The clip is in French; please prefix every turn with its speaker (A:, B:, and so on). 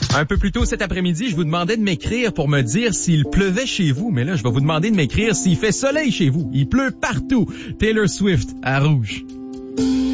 A: Un peu plus tôt cet après-midi, je vous demandais de m'écrire pour me dire s'il pleuvait chez vous. Mais là, je vais vous demander de m'écrire s'il fait soleil chez vous. Il pleut partout. Taylor Swift à Rouge.